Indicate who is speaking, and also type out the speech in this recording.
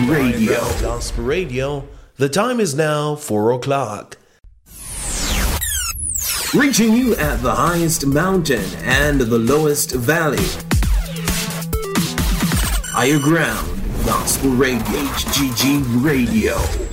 Speaker 1: Radio.
Speaker 2: Gospel Radio. The time is now 4 o'clock.
Speaker 1: Reaching you at the highest mountain and the lowest valley. Higher Ground Gospel Radio. HGG Radio.